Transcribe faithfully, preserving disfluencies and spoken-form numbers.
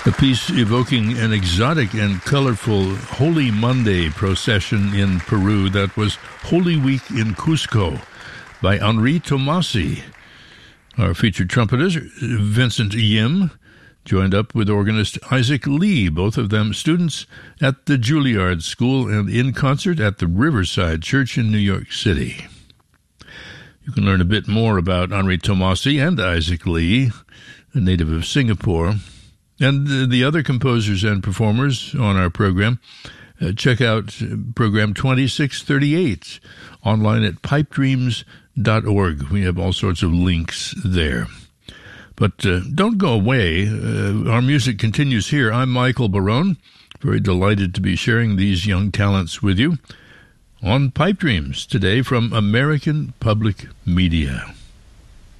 A piece evoking an exotic and colorful Holy Monday procession in Peru. That was Holy Week in Cusco by Henri Tomasi. Our featured trumpeter, Vincent Yim, joined up with organist Isaac Lee, both of them students at the Juilliard School and in concert at the Riverside Church in New York City. You can learn a bit more about Henri Tomasi and Isaac Lee, a native of Singapore, and the other composers and performers on our program. Uh, check out program twenty-six thirty-eight online at pipe dreams dot org. We have all sorts of links there. But uh, don't go away. Uh, our music continues here. I'm Michael Barone, very delighted to be sharing these young talents with you on Pipe Dreams today from American Public Media.